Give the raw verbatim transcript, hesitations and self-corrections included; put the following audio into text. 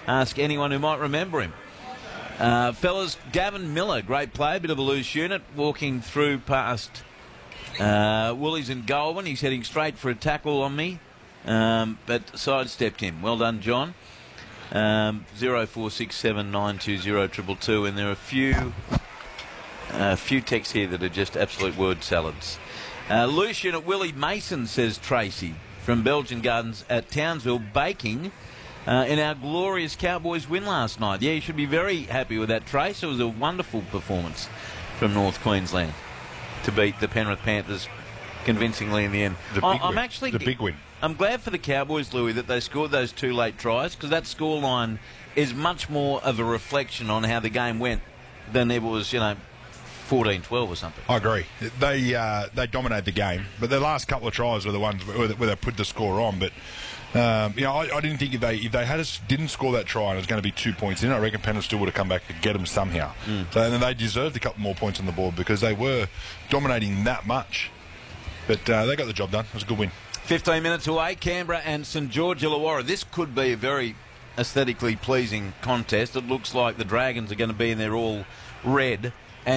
Ask anyone who might remember him. Uh, fellas, Gavin Miller, great player, bit of a loose unit, walking through past uh, Woolies and Goulburn. He's heading straight for a tackle on me, um, but sidestepped him. Well done, John. Um, zero four six seven nine two zero triple two, and there are a few, a few texts here that are just absolute word salads. Uh, loose unit Willie Mason, says Tracy, from Belgian Gardens at Townsville, baking Uh, in our glorious Cowboys win last night. Yeah, you should be very happy with that, Trace. It was a wonderful performance from North Queensland to beat the Penrith Panthers convincingly in the end. The I, big I'm win. actually The big win. I'm glad for the Cowboys, Louis, that they scored those two late tries, because that scoreline is much more of a reflection on how the game went than it was, you know, fourteen twelve or something. I agree. They uh, they dominated the game, but the last couple of tries were the ones where they, where they put the score on. But um, you know, I, I didn't think if they if they had us, didn't score that try and it was going to be two points in, I reckon Penrith still would have come back to get them somehow. Mm. So and then they deserved a couple more points on the board because they were dominating that much. But uh, they got the job done. It was a good win. fifteen minutes away, Canberra and St George Illawarra. This could be a very aesthetically pleasing contest. It looks like the Dragons are going to be in their all red.